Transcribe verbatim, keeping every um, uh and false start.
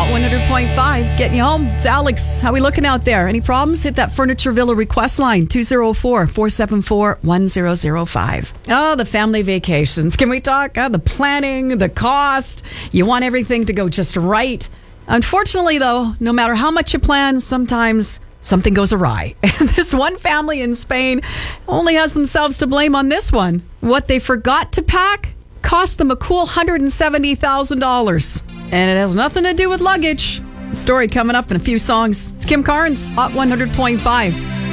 Hot one hundred point five, getting you home. It's Alex. How we looking out there? Any problems? Hit that Furniture Villa request line, two oh four, four seven four, one oh oh five. Oh, the family vacations. Can we talk? Uh, the planning, the cost. You want everything to go just right. Unfortunately, though, no matter how much you plan, sometimes something goes awry. And this one family in Spain only has themselves to blame on this one. What they forgot to pack cost them a cool one hundred seventy thousand dollars. And it has nothing to do with luggage. The story coming up in a few songs. It's Kim Carnes, Hot one hundred point five.